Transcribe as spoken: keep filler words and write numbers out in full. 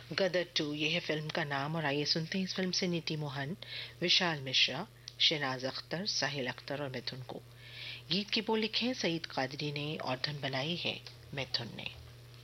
गदर to, ये है film का नाम। और आइए सुनते हैं इस फिल्म से नीति मोहन, विशाल मिश्रा, शहनाज अख्तर, साहिल अख्तर और मिथुन को। गीत की बोल लिखे हैं सईद कादरी ने और धुन बनाई है मिथुन ने।